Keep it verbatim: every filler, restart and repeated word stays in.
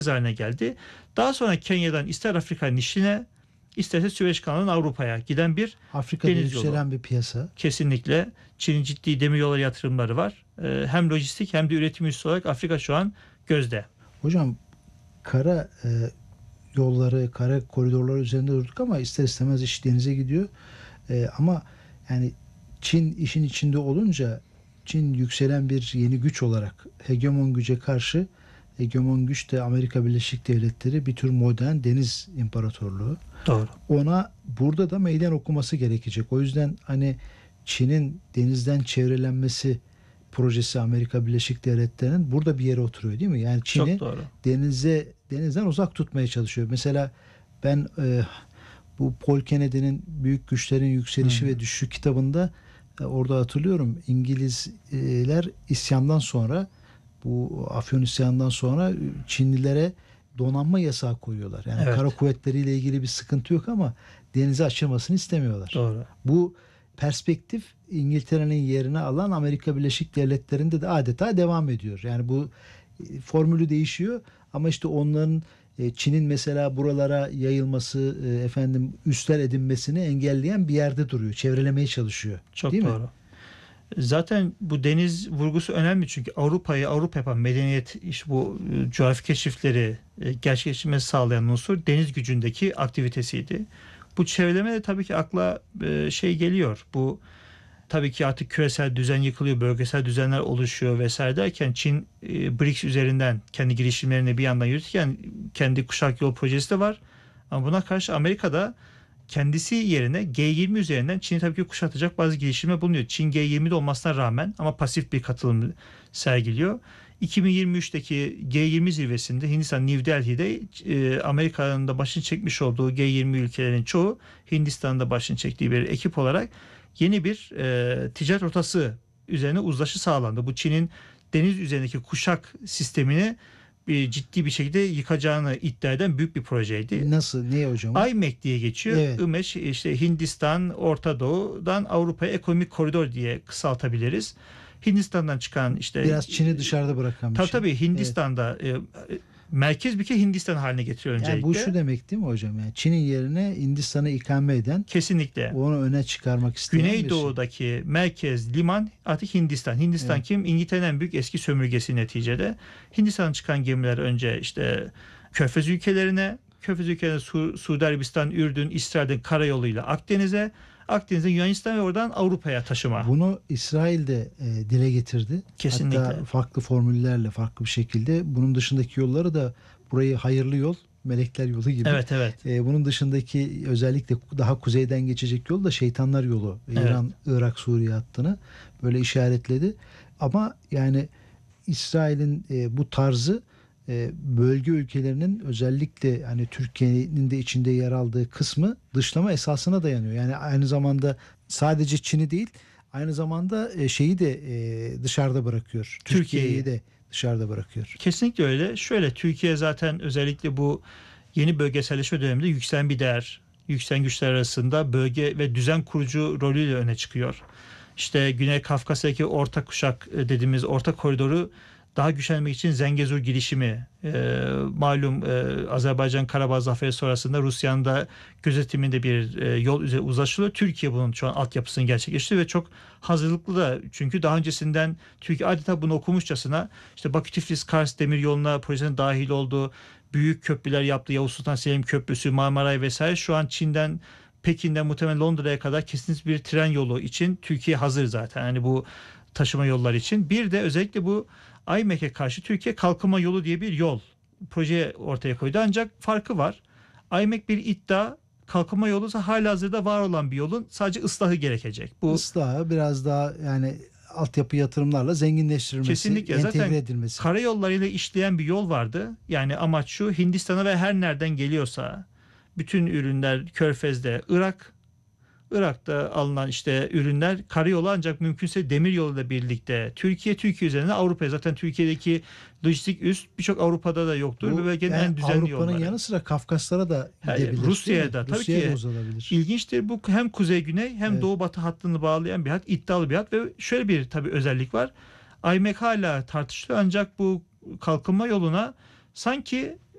haline geldi. Daha sonra Kenya'dan ister Afrika'nın işine, isterse Süveyş Kanalı'nın Avrupa'ya giden bir Afrika'da deniz yolu. yükselen bir piyasa. Kesinlikle. Çin'in ciddi demiryolu yatırımları var. Ee, hem lojistik hem de üretim üssü olarak Afrika şu an gözde. Hocam kara e, yolları, kara koridorları üzerinde durduk ama ister istemez iş denize gidiyor. E, ama yani Çin işin içinde olunca Çin yükselen bir yeni güç olarak hegemon güce karşı, hegemon güç de Amerika Birleşik Devletleri, bir tür modern deniz imparatorluğu. Doğru. Ona burada da meydan okuması gerekecek. O yüzden hani Çin'in denizden çevrelenmesi projesi Amerika Birleşik Devletleri'nin burada bir yere oturuyor değil mi? Yani Çin'i Çok doğru. denize denizden uzak tutmaya çalışıyor. Mesela ben e, bu Paul Kennedy'nin Büyük Güçlerin Yükselişi Hı. ve Düşüşü kitabında e, orada hatırlıyorum, İngilizler isyandan sonra, bu Afyon isyanından sonra Çinlilere donanma yasağı koyuyorlar. Yani Evet. kara kuvvetleriyle ilgili bir sıkıntı yok ama denize açılmasını istemiyorlar. Doğru. Bu perspektif İngiltere'nin yerine alan Amerika Birleşik Devletleri'nde de adeta devam ediyor. Yani bu e, formülü değişiyor ama işte onların e, Çin'in mesela buralara yayılması, e, efendim üsler edinmesini engelleyen bir yerde duruyor. Çevrelemeye çalışıyor. Çok Değil doğru. mi? Zaten bu deniz vurgusu önemli çünkü Avrupa'yı Avrupa yapan medeniyet, işte bu e, coğrafi keşifleri e, gerçekleştirmesi sağlayan unsur deniz gücündeki aktivitesiydi. Bu çevreleme de tabii ki akla e, şey geliyor. Bu tabii ki artık küresel düzen yıkılıyor, bölgesel düzenler oluşuyor vesaire derken Çin e, B R I C S üzerinden kendi girişimlerini bir yandan yürütürken kendi kuşak yol projesi de var. Ama buna karşı Amerika'da kendisi yerine G yirmi üzerinden Çin'i tabii ki kuşatacak bazı girişimler bulunuyor. Çin G yirmide olmasına rağmen ama pasif bir katılım sergiliyor. iki bin yirmi üçteki G yirmi zirvesinde Hindistan New Delhi'de e, Amerika'nın da başını çekmiş olduğu G yirmi ülkelerin çoğu Hindistan'ın da başını çektiği bir ekip olarak yeni bir e, ticaret rotası üzerine uzlaşı sağlandı. Bu Çin'in deniz üzerindeki kuşak sistemini bir ciddi bir şekilde yıkacağını iddia eden büyük bir projeydi. Nasıl? Ne hocam? I M E C diye geçiyor. Evet. I M E C işte Hindistan, Orta Doğu'dan Avrupa'ya ekonomik koridor diye kısaltabiliriz. Hindistan'dan çıkan işte Biraz Çin'i dışarıda bırakan bir tabii şey. tabii Hindistan'da evet. e, merkez bir kere Hindistan haline getiriyor öncelikle. Yani bu şu demek değil mi hocam? Yani Çin'in yerine Hindistan'ı ikame eden, kesinlikle. onu öne çıkarmak isteyen bir şey. Güneydoğu'daki merkez liman artık Hindistan. Hindistan Evet. kim? İngiltere'nin en büyük eski sömürgesi neticede. Hindistan'dan çıkan gemiler önce işte Körfez ülkelerine, Körfez ülkelerine Su, Suudi Arabistan, Ürdün, İsrail'den karayoluyla Akdeniz'e, Akdeniz'e Yunanistan ve oradan Avrupa'ya taşıma. Bunu İsrail de e, dile getirdi. Kesinlikle. Hatta farklı formüllerle, farklı bir şekilde. Bunun dışındaki yolları da burayı hayırlı yol, melekler yolu gibi. Evet evet. E, bunun dışındaki özellikle daha kuzeyden geçecek yol da şeytanlar yolu. Evet. İran, Irak, Suriye hattını böyle işaretledi. Ama yani İsrail'in e, bu tarzı e, bölge ülkelerinin, özellikle hani Türkiye'nin de içinde yer aldığı kısmı dışlama esasına dayanıyor. Yani aynı zamanda sadece Çin'i değil, aynı zamanda e, şeyi de e, dışarıda bırakıyor. Türkiye'yi Türkiye'yi. de dışarıda bırakıyor. Kesinlikle öyle. Şöyle Türkiye zaten özellikle bu yeni bölgeselleşme döneminde yükselen bir değer. Yükselen güçler arasında bölge ve düzen kurucu rolüyle öne çıkıyor. İşte Güney Kafkasya'daki orta kuşak dediğimiz orta koridoru daha güçlenmek için Zengezur girişimi, e, malum e, Azerbaycan Karabağ zaferi sonrasında Rusya'nın da gözetiminde bir e, yol üzerine uzlaşılıyor. Türkiye bunun şu an altyapısını gerçekleştiriyor ve çok hazırlıklı da, çünkü daha öncesinden Türkiye adeta bunu okumuşçasına işte Bakü Tiflis Kars demir yoluna projesine dahil olduğu, büyük köprüler yaptı. Yavuz Sultan Selim Köprüsü, Marmaray vesaire. Şu an Çin'den Pekin'den muhtemelen Londra'ya kadar kesinlikle bir tren yolu için Türkiye hazır zaten. Yani bu taşıma yolları için. Bir de özellikle bu I M E C'e karşı Türkiye kalkınma yolu diye bir yol proje ortaya koydu. Ancak farkı var. I M E C bir iddia, kalkınma yolu ise halihazırda var olan bir yolun sadece ıslahı gerekecek. Bu Islahı biraz daha yani altyapı yatırımlarla zenginleştirilmesi, kesinlikle entegre zaten edilmesi. karayollarıyla işleyen bir yol vardı. Yani amaç şu: Hindistan'a ve her nereden geliyorsa bütün ürünler Körfez'de, Irak, Irak'ta alınan işte ürünler karayolu, ancak mümkünse demir yoluyla birlikte Türkiye, Türkiye üzerine Avrupa'ya. Zaten Türkiye'deki lojistik üst birçok Avrupa'da da yoktur. Bu, Bu bölgenin yani en düzenli Avrupa'nın yolları. yanı sıra Kafkaslara da He, gidebilir. Rusya'ya değil mi? da tabii Rusya'ya ki. da uzanabilir. İlginçtir. Bu hem kuzey güney hem Evet. doğu batı hattını bağlayan bir hat, iddialı bir hat ve şöyle bir tabii özellik var. I M E C hala tartışılıyor ancak bu kalkınma yoluna sanki